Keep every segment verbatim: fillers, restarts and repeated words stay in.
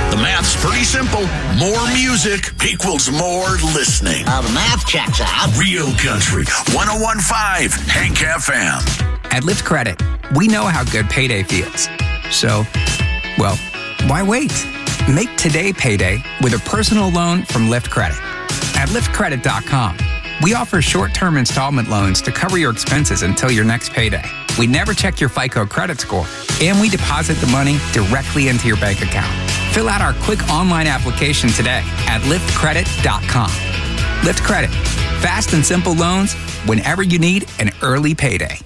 The math's pretty simple. More music equals more listening. Uh, the math checks out. Real Country, one oh one point five, Hank F M. At Lyft Credit, we know how good payday feels. So, well, why wait? Make today payday with a personal loan from Lyft Credit. At Lyft Credit dot com, we offer short-term installment loans to cover your expenses until your next payday. We never check your FICO credit score, and we deposit the money directly into your bank account. Fill out our quick online application today at Lyft Credit dot com. Lyft Credit. Fast and simple loans whenever you need an early payday.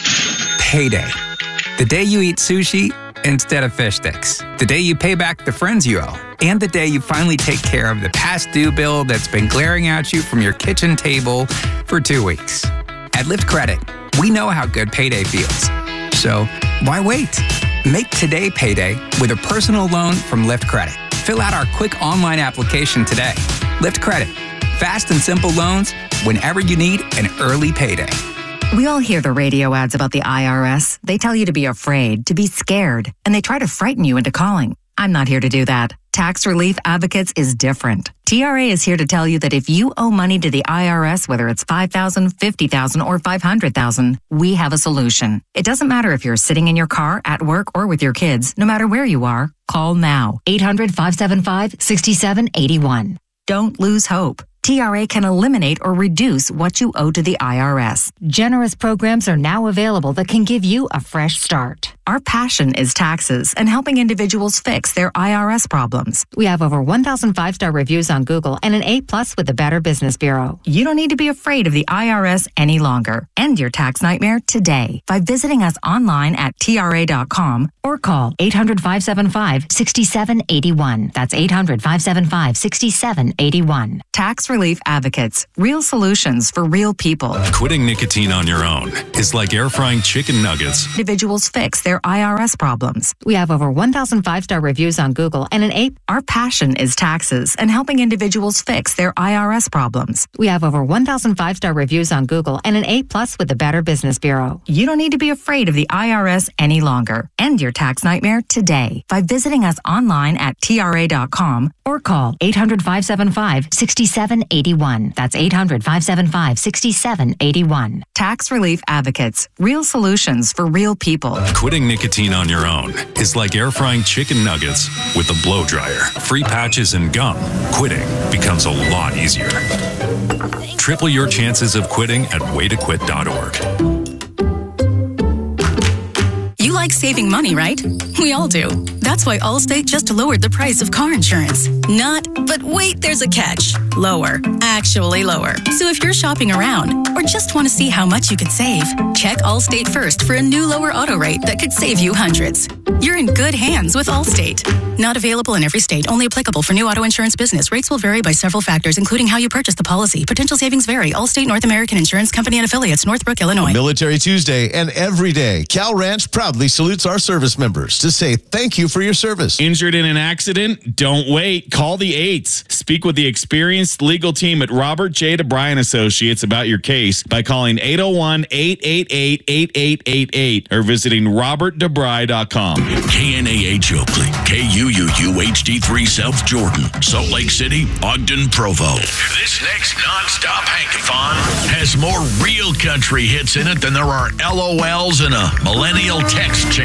Payday. The day you eat sushi instead of fish sticks. The day you pay back the friends you owe. And the day you finally take care of the past due bill that's been glaring at you from your kitchen table for two weeks. At Lyft Credit, we know how good payday feels. So, why wait? Make today payday with a personal loan from Lyft Credit. Fill out our quick online application today. Lyft Credit. Fast and simple loans whenever you need an early payday. We all hear the radio ads about the I R S. They tell you to be afraid, to be scared, and they try to frighten you into calling. I'm not here to do that. Tax Relief Advocates is different. T R A is here to tell you that if you owe money to the I R S, whether it's five thousand dollars, fifty thousand dollars, or five hundred thousand dollars, we have a solution. It doesn't matter if you're sitting in your car, at work, or with your kids. No matter where you are, call now. eight hundred, five seven five, six seven eight one. Don't lose hope. T R A can eliminate or reduce what you owe to the I R S. Generous programs are now available that can give you a fresh start. Our passion is taxes and helping individuals fix their I R S problems. We have over one thousand five-star reviews on Google and an A plus with the Better Business Bureau. You don't need to be afraid of the I R S any longer. End your tax nightmare today by visiting us online at T R A dot com or call eight hundred, five seven five, six seven eight one. That's eight hundred, five seven five, six seven eight one. Tax Relief Advocates. Real solutions for real people. Quitting nicotine on your own is like air frying chicken nuggets. Individuals fix their I R S problems. We have over one thousand five-star reviews on Google and an A. Our passion is taxes and helping individuals fix their I R S problems. We have over one thousand five-star reviews on Google and an A plus with the Better Business Bureau. You don't need to be afraid of the I R S any longer. End your tax nightmare today by visiting us online at T R A dot com or call eight hundred, five seven five, six seven eight one. That's eight hundred, five seven five, six seven eight one. Tax Relief Advocates. Real solutions for real people. Quitting nicotine on your own is like air frying chicken nuggets with a blow dryer. Free patches and gum. Quitting becomes a lot easier. Triple your chances of quitting at way to quit dot org. You like saving money, right? We all do. That's why Allstate just lowered the price of car insurance. Not, but wait, there's a catch. Lower. Actually lower. So if you're shopping around or just want to see how much you could save, check Allstate first for a new lower auto rate that could save you hundreds. You're in good hands with Allstate. Not available in every state. Only applicable for new auto insurance business. Rates will vary by several factors, including how you purchase the policy. Potential savings vary. Allstate North American Insurance Company and Affiliates, Northbrook, Illinois. Military Tuesday and every day, Cal Ranch proudly salutes our service members to say thank you for your service. Injured in an accident? Don't wait. Call the eights. Speak with the experienced legal team at Robert J. DeBryan Associates about your case by calling eight oh one, eight eight eight, eight eight eight eight or visiting robert debry dot com. K N A H Oakley, K U U U H D three South Jordan, Salt Lake City, Ogden, Provo. This next non-stop Hankathon has more real country hits in it than there are L O Ls in a millennial text chain.